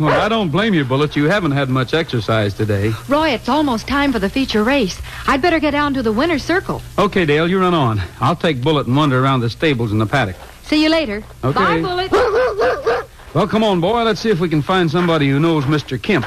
Well, I don't blame you, Bullet. You haven't had much exercise today. Roy, it's almost time for the feature race. I'd better get down to the winner's circle. Okay, Dale, you run on. I'll take Bullet and wander around the stables in the paddock. See you later. Okay. Bye, Bullet. Well, come on, boy. Let's see if we can find somebody who knows Mr. Kemp.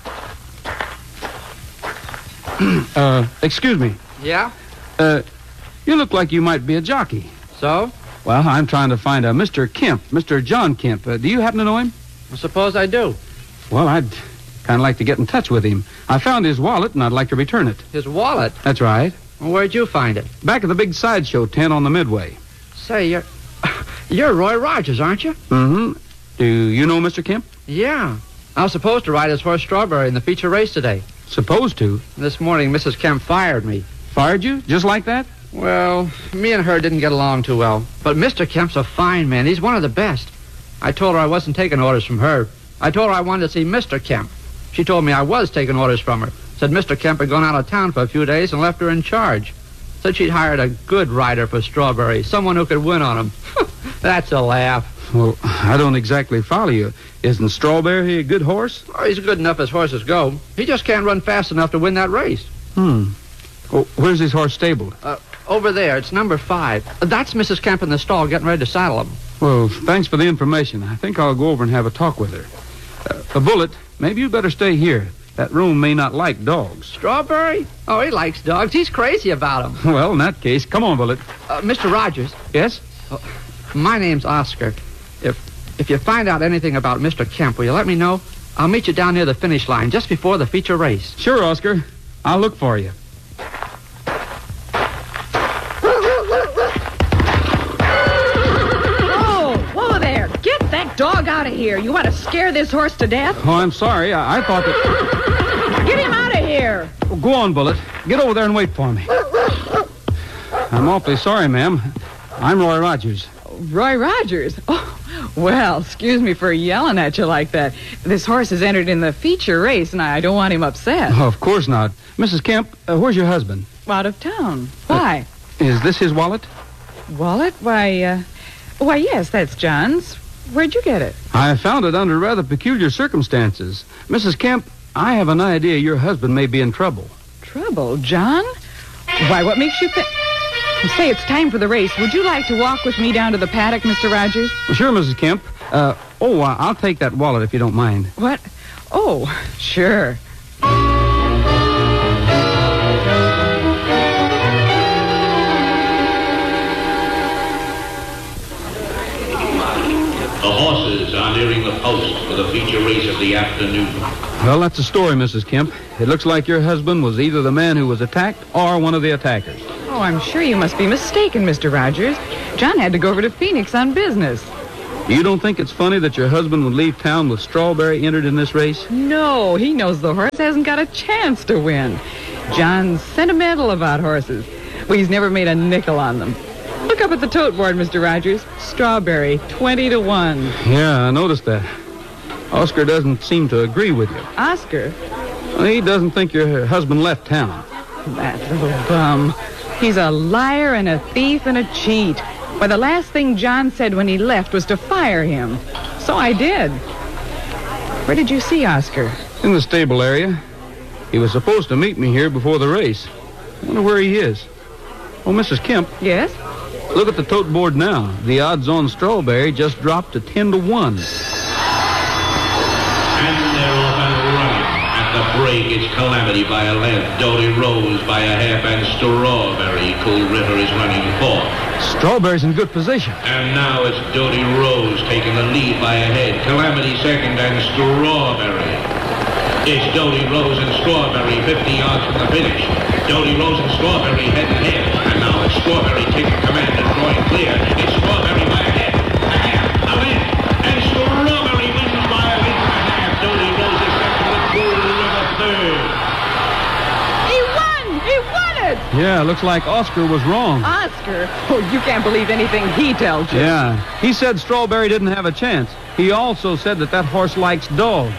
Excuse me. Yeah? You look like you might be a jockey. So? Well, I'm trying to find a Mr. Kemp, Mr. John Kemp. Do you happen to know him? I suppose I do. Well, I'd kind of like to get in touch with him. I found his wallet, and I'd like to return it. His wallet? That's right. Well, where'd you find it? Back at the big sideshow tent on the Midway. Say, you're Roy Rogers, aren't you? Mm-hmm. Do you know Mr. Kemp? Yeah. I was supposed to ride his horse Strawberry in the feature race today. Supposed to. This morning, Mrs. Kemp fired me. Fired you? Just like that? Well, me and her didn't get along too well. But Mr. Kemp's a fine man. He's one of the best. I told her I wasn't taking orders from her. I told her I wanted to see Mr. Kemp. She told me I was taking orders from her. Said Mr. Kemp had gone out of town for a few days and left her in charge. Said she'd hired a good rider for Strawberry, someone who could win on him. That's a laugh. Well, I don't exactly follow you. Isn't Strawberry a good horse? Oh, he's good enough as horses go. He just can't run fast enough to win that race. Oh, where's his horse stabled? Over there. It's number 5. That's Mrs. Kemp in the stall getting ready to saddle him. Well, thanks for the information. I think I'll go over and have a talk with her. Bullet, maybe you'd better stay here. That room may not like dogs. Strawberry? Oh, he likes dogs. He's crazy about them. Well, in that case, come on, Bullet. Mr. Rogers. Yes? My name's Oscar. If you find out anything about Mr. Kemp, will you let me know? I'll meet you down near the finish line just before the feature race. Sure, Oscar. I'll look for you. Whoa there. Get that dog out of here. You want to scare this horse to death? Oh, I'm sorry. I thought that... Get him out of here. Well, go on, Bullet. Get over there and wait for me. I'm awfully sorry, ma'am. I'm Roy Rogers. Roy Rogers? Oh, well, excuse me for yelling at you like that. This horse is entered in the feature race, and I don't want him upset. Oh, of course not. Mrs. Kemp, where's your husband? Out of town. Why? Is this his wallet? Wallet? Why, yes, that's John's. Where'd you get it? I found it under rather peculiar circumstances. Mrs. Kemp, I have an idea your husband may be in trouble. Trouble? John? Why, what makes you think... Say, it's time for the race. Would you like to walk with me down to the paddock, Mr. Rogers? Sure, Mrs. Kemp. I'll take that wallet if you don't mind. What? Oh, sure. The horses are nearing the post for the feature race of the afternoon. Well, that's the story, Mrs. Kemp. It looks like your husband was either the man who was attacked or one of the attackers. Oh, I'm sure you must be mistaken, Mr. Rogers. John had to go over to Phoenix on business. You don't think it's funny that your husband would leave town with Strawberry entered in this race? No, he knows the horse hasn't got a chance to win. John's sentimental about horses. Well, he's never made a nickel on them. Look up at the tote board, Mr. Rogers. Strawberry, 20-1. Yeah, I noticed that. Oscar doesn't seem to agree with you. Oscar? Well, he doesn't think your husband left town. That little bum. He's a liar and a thief and a cheat. Why, the last thing John said when he left was to fire him. So I did. Where did you see Oscar? In the stable area. He was supposed to meet me here before the race. I wonder where he is. Oh, Mrs. Kemp. Yes? Look at the tote board now. The odds on Strawberry just dropped to 10-1. And they're off and running. At the break, it's Calamity by a length, Doty Rose by a half, and Strawberry. Cool River is running fourth. Strawberry's in good position. And now it's Doty Rose taking the lead by a head. Calamity second, and Strawberry. It's Doty Rose and Strawberry, 50 yards from the finish. Doty Rose and Strawberry head to head. And now it's Strawberry taking command and drawing clear. It's Strawberry by a head, a half, a length. And Strawberry wins by a length and a half. Doty Rose is second with Cool River third. He won! He won it! Yeah, looks like Oscar was wrong. Oscar? Oh, you can't believe anything he tells you. Yeah, he said Strawberry didn't have a chance. He also said that horse likes dogs.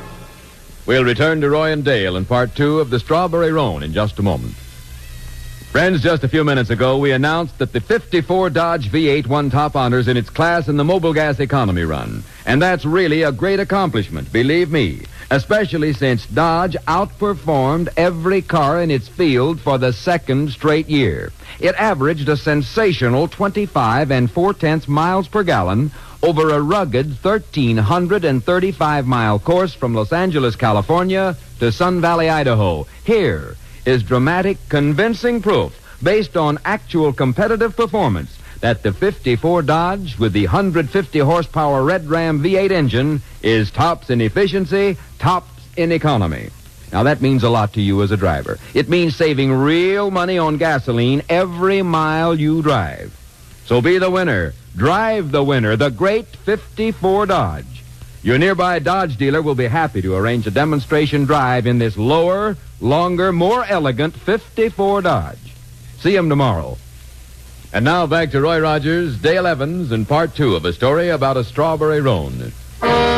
We'll return to Roy and Dale in part 2 of the Strawberry Roan in just a moment. Friends, just a few minutes ago, we announced that the 54 Dodge V8 won top honors in its class in the Mobile Gas Economy Run. And that's really a great accomplishment, believe me, especially since Dodge outperformed every car in its field for the second straight year. It averaged a sensational 25 and 4/10 miles per gallon over a rugged 1,335-mile course from Los Angeles, California to Sun Valley, Idaho. Here is dramatic, convincing proof based on actual competitive performance that the 54 Dodge with the 150 horsepower Red Ram V8 engine is tops in efficiency, tops in economy. Now, that means a lot to you as a driver. It means saving real money on gasoline every mile you drive. So be the winner. Drive the winner, the great 54 Dodge. Your nearby Dodge dealer will be happy to arrange a demonstration drive in this lower, longer, more elegant 54 Dodge. See him tomorrow. And now back to Roy Rogers, Dale Evans, and part 2 of a story about a strawberry roan.